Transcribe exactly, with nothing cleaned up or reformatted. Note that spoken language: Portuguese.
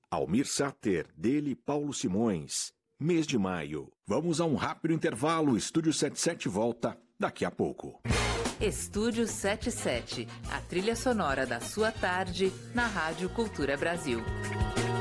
Almir Sater, dele Paulo Simões. Mês de maio. Vamos a um rápido intervalo. Estúdio setenta e sete volta daqui a pouco. Estúdio setenta e sete, a trilha sonora da sua tarde na Rádio Cultura Brasil.